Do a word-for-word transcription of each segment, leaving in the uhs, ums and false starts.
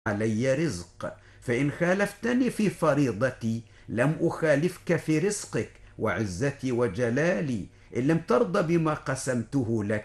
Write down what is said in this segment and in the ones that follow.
علي رزق، فإن خالفتني في فريضتي لم أخالفك في رزقك، وعزتي وجلالي إن لم ترضى بما قسمته لك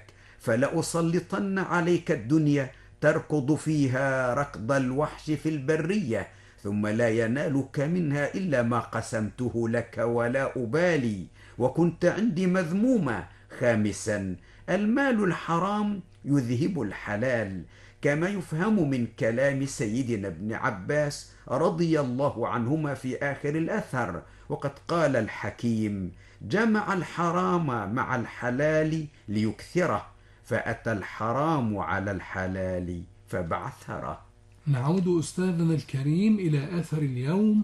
فلأسلطن عليك الدنيا تركض فيها ركض الوحش في البرية، ثم لا ينالك منها إلا ما قسمته لك ولا أبالي. وكنت عندي مذمومة. خامسا، المال الحرام يذهب الحلال، كما يفهم من كلام سيدنا ابن عباس رضي الله عنهما في آخر الأثر. وقد قال الحكيم: جمع الحرام مع الحلال ليكثره، فأتى الحرام على الحلال فبعثره. نعود أستاذنا الكريم إلى أثر اليوم،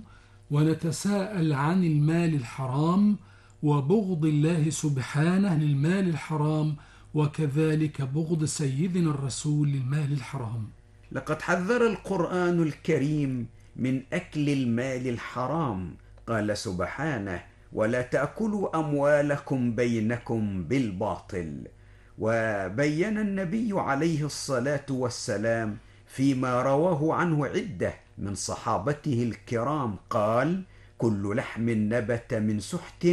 ونتساءل عن المال الحرام وبغض الله سبحانه للمال الحرام، وكذلك بغض سيدنا الرسول للمال الحرام. لقد حذر القرآن الكريم من أكل المال الحرام. قال سبحانه: ولا تأكلوا أموالكم بينكم بالباطل. وبين النبي عليه الصلاة والسلام فيما رواه عنه عدة من صحابته الكرام قال: كل لحم نبت من سحت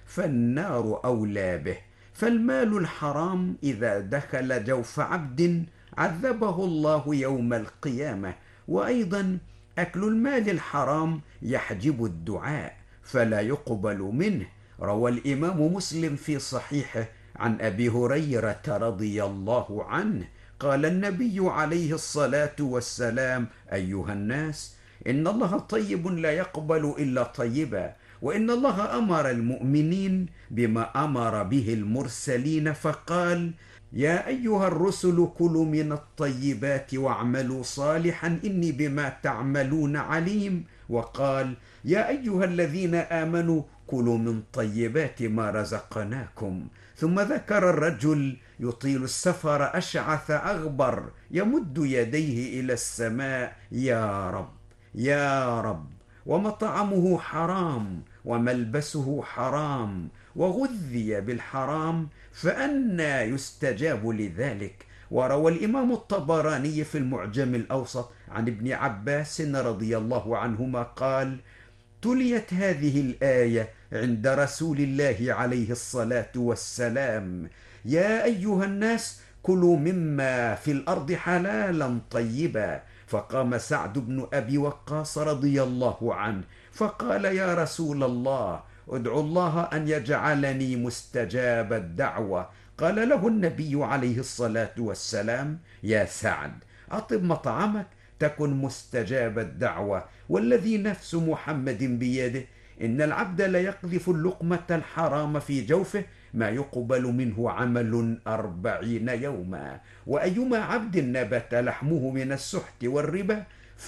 فالنار أولى به. فالمال الحرام إذا دخل جوف عبد عذبه الله يوم القيامة. وأيضا أكل المال الحرام يحجب الدعاء فلا يقبل منه. روى الإمام مسلم في صحيحه عن أبي هريرة رضي الله عنه قال النبي عليه الصلاة والسلام: أيها الناس، إن الله طيب لا يقبل إلا طيبا، وإن الله أمر المؤمنين بما أمر به المرسلين فقال: يا أيها الرسل كلوا من الطيبات واعملوا صالحا إني بما تعملون عليم. وقال: يا أيها الذين آمنوا كلوا من طيبات ما رزقناكم. ثم ذكر الرجل يطيل السفر أشعث أغبر يمد يديه إلى السماء: يا رب يا رب، ومطعمه حرام وملبسه حرام وغذي بالحرام، فأنى يستجاب لذلك. وروى الإمام الطبراني في المعجم الأوسط عن ابن عباس رضي الله عنهما قال: تليت هذه الآية عند رسول الله عليه الصلاة والسلام: يا أيها الناس كلوا مما في الأرض حلالا طيبا. فقام سعد بن أبي وقاص رضي الله عنه فقال: يا رسول الله، ادعو الله أن يجعلني مستجاب الدعوة. قال له النبي عليه الصلاة والسلام: يا سعد، أطب مطعمك تكن مستجاب الدعوة، والذي نفس محمد بيده إن العبد ليقذف اللقمة الحرام في جوفه ما يقبل منه عمل أربعين يوما، وأيما عبد نبت لحمه من السحت والربا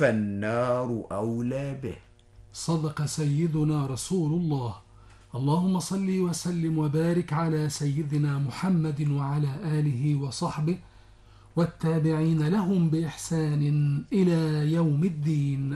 فالنار أولى به. صدق سيدنا رسول الله. اللهم صل وسلم وبارك على سيدنا محمد وعلى آله وصحبه والتابعين لهم بإحسان إلى يوم الدين.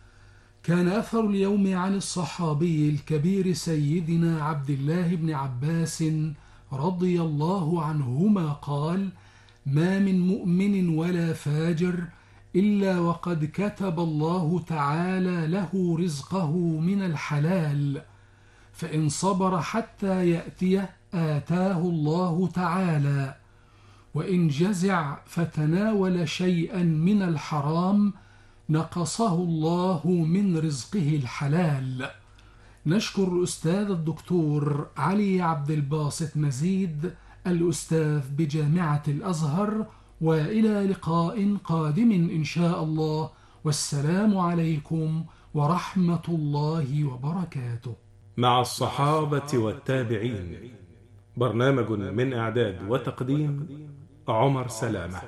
كان أثر اليوم عن الصحابي الكبير سيدنا عبد الله بن عباس رضي الله عنهما قال: ما من مؤمن ولا فاجر إلا وقد كتب الله تعالى له رزقه من الحلال، فإن صبر حتى يأتيه آتاه الله تعالى، وإن جزع فتناول شيئا من الحرام نقصه الله من رزقه الحلال. نشكر الأستاذ الدكتور علي عبد الباسط مزيد الأستاذ بجامعة الأزهر، وإلى لقاء قادم إن شاء الله، والسلام عليكم ورحمة الله وبركاته. مع الصحابة والتابعين، برنامج من إعداد وتقديم عمر سلامة.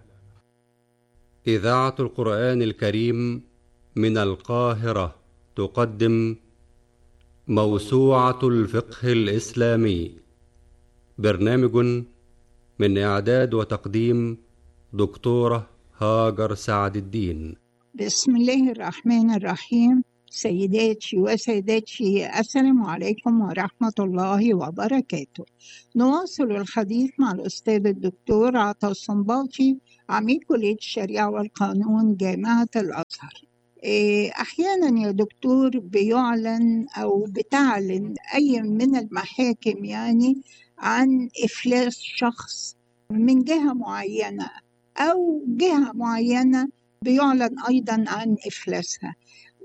إذاعة القرآن الكريم من القاهرة تقدم موسوعة الفقه الإسلامي، برنامج من إعداد وتقديم دكتورة هاجر سعد الدين. بسم الله الرحمن الرحيم. سيداتي وسادتي، السلام عليكم ورحمة الله وبركاته. نواصل الحديث مع الأستاذ الدكتور عطا الصنباطي، عميد كلية الشريعة والقانون جامعة الأزهر. إيه، أحيانا يا دكتور بيعلن أو بتعلن أي من المحاكم يعني عن إفلاس شخص من جهة معينة، أو جهة معينة بيعلن أيضا عن إفلاسها،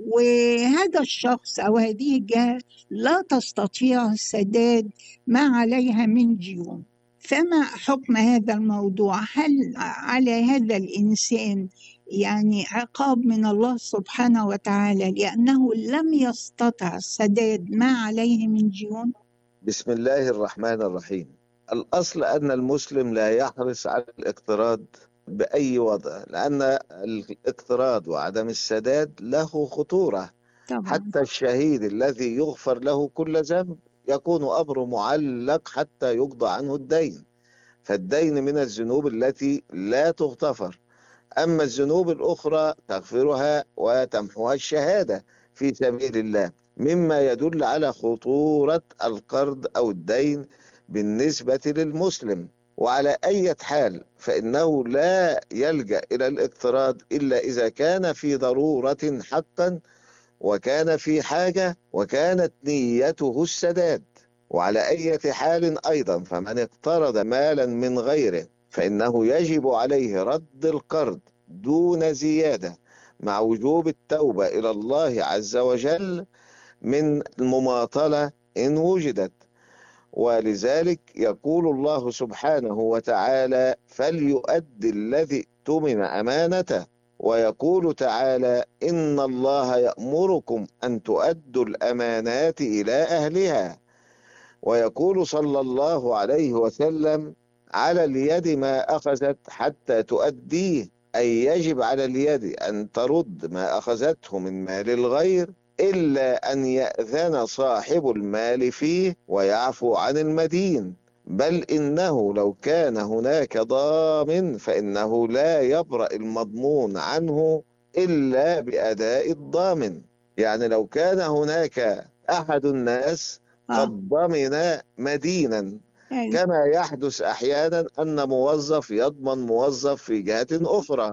وهذا الشخص أو هذه الجهة لا تستطيع سداد ما عليها من ديون. فما حكم هذا الموضوع؟ هل على هذا الإنسان يعني عقاب من الله سبحانه وتعالى لأنه لم يستطع سداد ما عليه من ديون؟ بسم الله الرحمن الرحيم. الأصل أن المسلم لا يحرص على الاقتراض بأي وضع، لأن الاقتراض وعدم السداد له خطورة. طبعا. حتى الشهيد الذي يغفر له كل ذنب يكون أمره معلق حتى يقضى عنه الدين، فالدين من الذنوب التي لا تغتفر، أما الذنوب الأخرى تغفرها وتمحوها الشهادة في سبيل الله، مما يدل على خطورة القرض أو الدين بالنسبة للمسلم. وعلى أي حال فإنه لا يلجأ إلى الاقتراض إلا إذا كان في ضرورة حقا، وكان في حاجة، وكانت نيته السداد. وعلى أي حال أيضا فمن اقترض مالا من غيره فإنه يجب عليه رد القرض دون زيادة، مع وجوب التوبة إلى الله عز وجل من المماطلة إن وجدت. ولذلك يقول الله سبحانه وتعالى: فليؤدي الذي اؤتمن أمانته. ويقول تعالى: إن الله يأمركم أن تؤدوا الأمانات إلى أهلها. ويقول صلى الله عليه وسلم: على اليد ما أخذت حتى تؤديه، أي يجب على اليد أن ترد ما أخذته من مال الغير، إلا أن يأذن صاحب المال فيه ويعفو عن المدين. بل إنه لو كان هناك ضامن فإنه لا يبرأ المضمون عنه إلا بأداء الضامن. يعني لو كان هناك أحد الناس قد ضمن مدينا، كما يحدث أحيانا أن موظف يضمن موظف في جهة أخرى،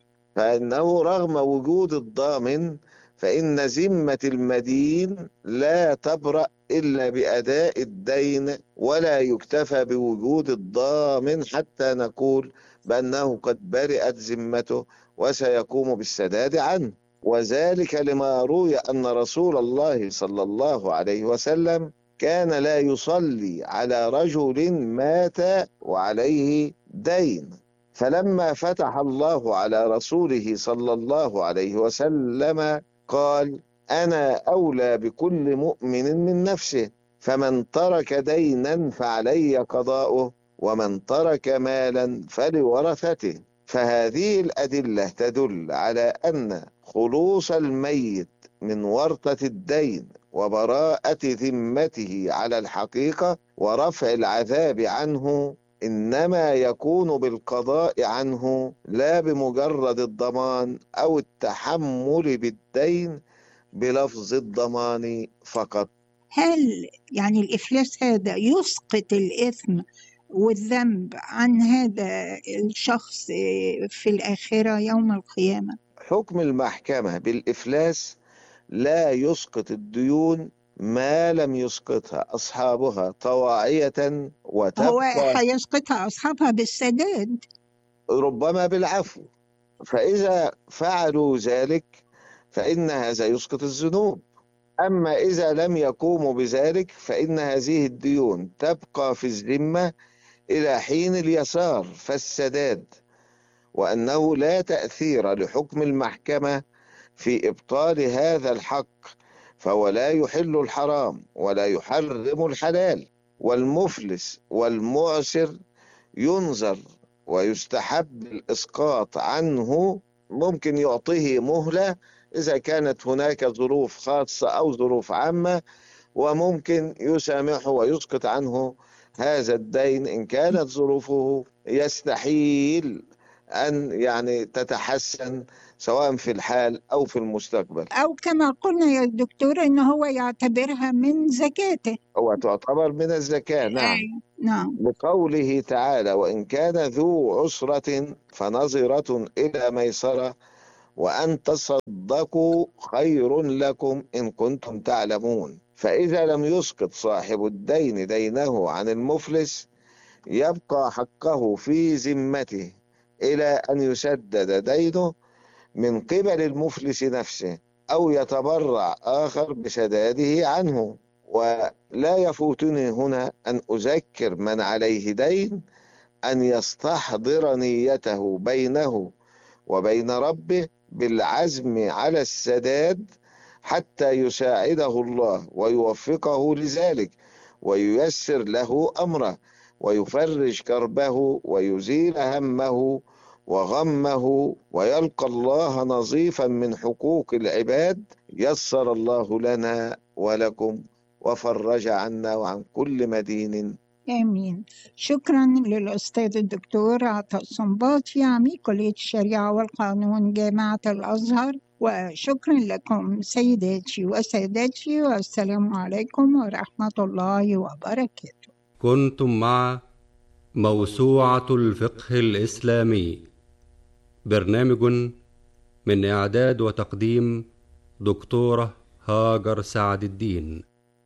فإنه رغم وجود الضامن فإن ذمة المدين لا تبرأ إلا بأداء الدين، ولا يكتفى بوجود الضامن حتى نقول بأنه قد برئت ذمته وسيقوم بالسداد عنه. وذلك لما روي أن رسول الله صلى الله عليه وسلم كان لا يصلي على رجل مات وعليه دين، فلما فتح الله على رسوله صلى الله عليه وسلم قال: أنا أولى بكل مؤمن من نفسه، فمن ترك دينا فعلي قضاؤه، ومن ترك مالا فلورثته. فهذه الأدلة تدل على أن خلوص الميت من ورطة الدين وبراءة ذمته على الحقيقة ورفع العذاب عنه إنما يكون بالقضاء عنه، لا بمجرد الضمان أو التحمل بالدين بلفظ الضمان فقط. هل يعني الإفلاس هذا يسقط الإثم والذنب عن هذا الشخص في الآخرة يوم القيامة؟ حكم المحكمة بالإفلاس لا يسقط الديون ما لم يسقطها أصحابها طواعية، وتبقى هو هيسقطها أصحابها بالسداد، ربما بالعفو. فإذا فعلوا ذلك فإن هذا يسقط الذنوب. أما إذا لم يقوموا بذلك فإن هذه الديون تبقى في الذمة إلى حين اليسار فالسداد، وأنه لا تأثير لحكم المحكمة في إبطال هذا الحق، فهو لا يحل الحرام ولا يحرم الحلال. والمفلس والمعسر ينظر ويستحب الإسقاط عنه، ممكن يعطيه مهلة إذا كانت هناك ظروف خاصة أو ظروف عامة، وممكن يسامحه ويسقط عنه هذا الدين إن كانت ظروفه يستحيل أن يعني تتحسن سواء في الحال أو في المستقبل. أو كما قلنا يا دكتور إن هو يعتبرها من زكاته. هو تعتبر من الزكاة، نعم. أي نعم. لقوله تعالى: وإن كان ذو عسرة فنظرة إلى ميسرة وأن تصدقوا خير لكم إن كنتم تعلمون. فإذا لم يسقط صاحب الدين دينه عن المفلس يبقى حقه في ذمته إلى أن يسدد دينه من قبل المفلس نفسه، أو يتبرع آخر بسداده عنه. ولا يفوتني هنا أن أذكر من عليه دين أن يستحضر نيته بينه وبين ربه بالعزم على السداد حتى يساعده الله ويوفقه لذلك وييسر له أمره ويفرج كربه ويزيل همه وغمه ويلقى الله نظيفا من حقوق العباد. يسر الله لنا ولكم وفرج عنا وعن كل مدين. آمين. شكرا للأستاذ الدكتور عطاء الصنباطي عميد كلية الشريعة والقانون جامعة الأزهر، وشكرا لكم سيداتي وسادتي، والسلام عليكم ورحمة الله وبركاته. كنتم مع موسوعة الفقه الإسلامي، برنامج من إعداد وتقديم دكتورة هاجر سعد الدين.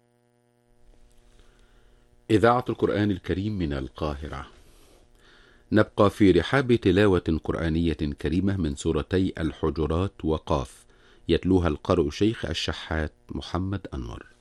إذاعة القرآن الكريم من القاهرة. نبقى في رحاب تلاوة قرآنية كريمة من سورتي الحجرات وقاف، يتلوها القارئ شيخ الشحات محمد أنور.